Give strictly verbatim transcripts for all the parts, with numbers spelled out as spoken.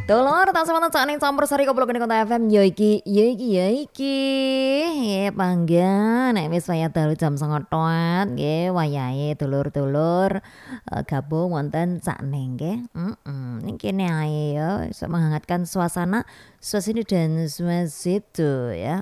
Dulur tak semangat saat ini campur sari koplok ini kota F M yo iki yo iki yo iki ya pangga nek wis wayah dalu jam sangat toat nggih wayahe dulur-dulur eh, gabung wonten sakning nggih heeh ning kene ae ya iso menghangatkan suasana suasana dan suasana ya.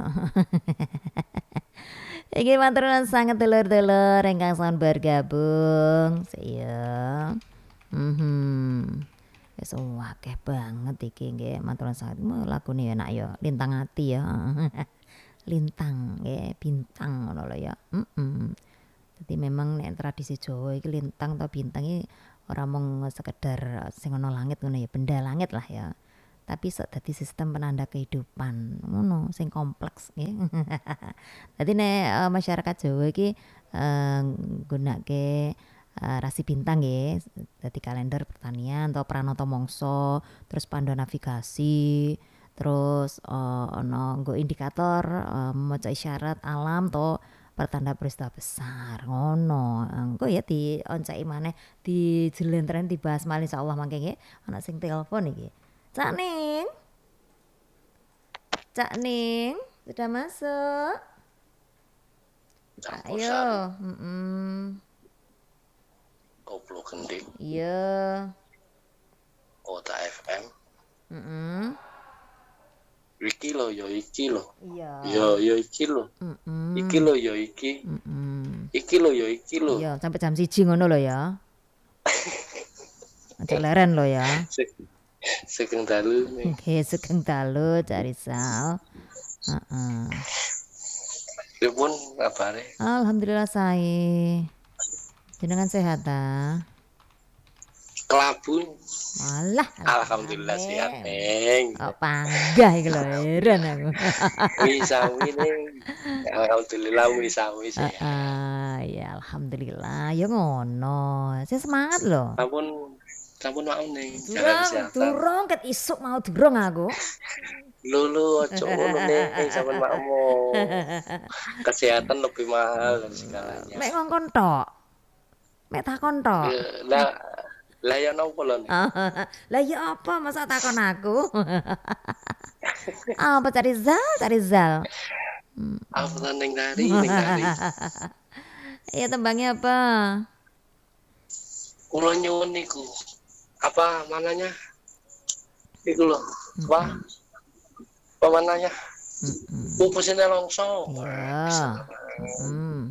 Iki matur nuwun sanget dulur-dulur ingkang sampun bergabung saya. Mhm. Wis akeh banget iki nggih matur nuwun sanget. Mau lagune enak ya, Lintang Ati ya. Lintang nggih, bintang ngono lho ya. Heeh. Dadi memang nek tradisi Jawa iki lintang atau bintang iki ora mung sekedar sing ana langit ngono ya, benda langit lah ya. Tapi iso dadi sistem penanda kehidupan ngono sing kompleks nggih. Dadi nek uh, masyarakat Jawa iki uh, nggunakake uh, rasi bintang nggih, dadi kalender pertanian atau pranata mangsa, terus panduan navigasi, terus uh, ana nggo indikator uh, maca isyarat alam to pertanda peristiwa besar ngono. Engko ya dionceki maneh, dijlentren dibahas malih insyaallah mangke nggih. Ana sing telepon iki. Cak Ning. Cak Ning, sudah masuk? Ayo, heeh. Koplo Gending. Iya. Kota F M. Heeh. Iki lo yo iki lo. Iya. Yo yo iki lo. Heeh. Iki lo yo iki. Heeh. Iki lo yo iki lo. Iya, sampai jam siji ngono lho ya. Aja leren lho ya. Sugeng dalu nih. Nggih, sugeng dalu Cak Rizal. Heeh. Pripun kabare? Alhamdulillah sae. Jenengan sehat ta? Kelabu. Malah Alhamdulillah sehat ning. Oh, panggah iki lho heran aku. Wis-wis ning. Alhamdulillah wis-wis sehat. Heeh, ya alhamdulillah ya ngono. Saya semangat loh. Sampun sampun mau ning. Durung, durung ket isuk mau durung aku. Lulu ojo ngono ning sampun makmu. Kesehatan lebih mahal dan segalanya. Mek ngongkon tok. Mek takon tok. Lah lah ya napa lho? Lah ya apa masa takon aku? Apa Cak Rizal? Cak Rizal. Apa ning tari ning tari. Iya tembangnya apa? Kula nyuwun niku. Apa mananya? Iku lho. Apa? Apa mananya? Pupusine longso. Iya. Hmm.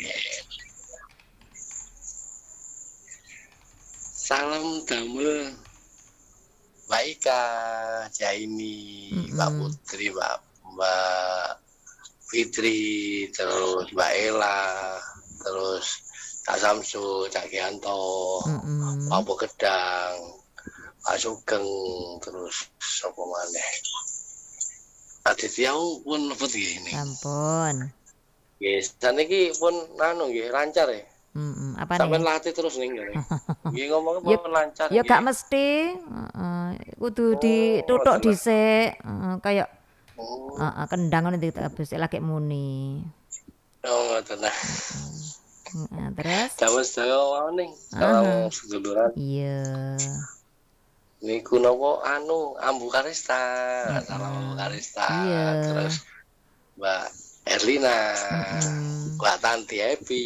Salam damel Mbak Ika, Jaini, Mm-mm. Mbak Putri, Mbak Mbak Fitri, terus Mbak Ella, terus Kak Samsu, Cak Gianto, Mm-mm. Pak Gedang, Pak Sugeng, terus sapa maneh. Aditya pun lebet nggih ini. Ampun. Nggih, saniki pun anu nggih lancar ya. Mm-mm. Apa Sampai nih? latih terus nih nggih. Nggih ngomongnya Ya- pun lancar. Ya nggih. gak mesti. Heeh. Kudu Oh, ditutuk tenang. dhisik. Heeh, kayak Oh, heeh kendang ngono dibisik lagi muni. oh tenang. Heeh, terus? Jaman sedaya wae ning. Aha. Salam seduluran. Iya. Niku napa anu Ambu Karista. Mm-mm. Salam Ambu Karista. Iya. Terus Mbak Erlina. Mm-mm. Mbak Tanti Happy.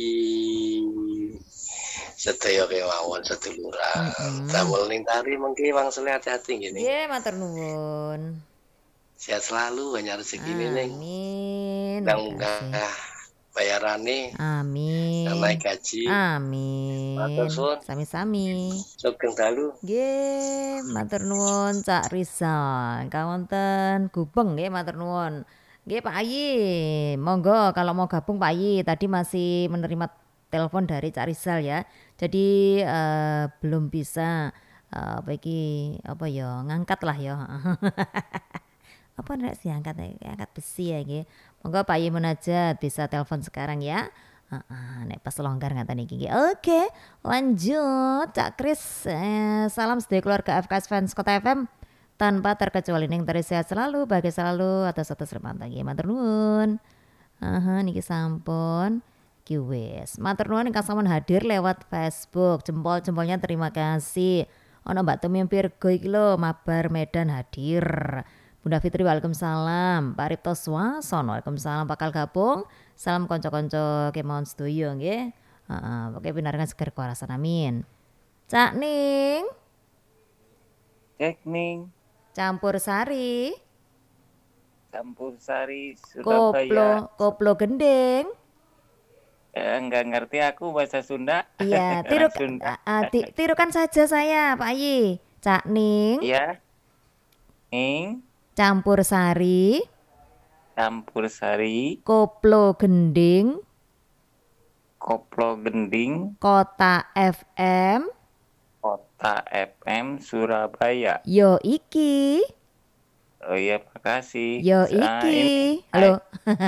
Sedaya kemawon seduluran. Mm-mm. Damel ning tari mengki wangsule hati-hati ngene. Nggih, matur nuwun. Sehat selalu banyak rezeki ini ning. Amin. Nang Makasih. munggah bayarane, nang naik Amin. gaji. Amin. Matur suwun. Sami-sami. Sugeng dalu. Nggih, matur nuwun Cak Rizal. Kawonten Gubeng nggih matur nuwun. Nggih Pak Ayi, monggo kalau mau gabung Pak Ayi. Tadi masih menerima telepon dari Cak Rizal ya. Jadi eh, belum bisa eh, apa iki apa ya ngangkat lah ya. Apa nek sih angkat angkat besi ya nggih. Monggo Pak Ayi Munajat bisa telepon sekarang ya. Heeh, nek pas longgar ngaten iki nggih. Oke, lanjut Cak Kris. Eh, salam sedaya keluarga F K S Fans Kota F M tanpa terkecuali ning teri sehat selalu, bahagia selalu atas atas remantang nggih. Matur nuwun. Aha, niki sampun. Ki wis. Matur nuwun ingkang sampun hadir lewat Facebook. Jempol-jempolnya terima kasih. Ono Mbak Tumim Virgo iki lho, mabar Medan hadir. Bunda Fitri waalaikumsalam. Pak Ripto Swasono waalaikumsalam bakal gabung. Salam konco-konco kemawon sedoyo nggih. Heeh, pokoke pinaringan seger kewarasan amin. Cak Ning, Cek ning campur sari, campur sari koplo, Surabaya. koplo gending. Eh, enggak ngerti aku bahasa Sunda. Iya, Orang tiru, Sunda. ah, ti- tirukan saja saya, Pak Yi. Cak Ning, Iya. Ning campur sari, campur sari koplo gending, koplo gending kota F M, kota F M Surabaya. yo iki, Oh iya, makasih. yo Ah, ini iki. Halo.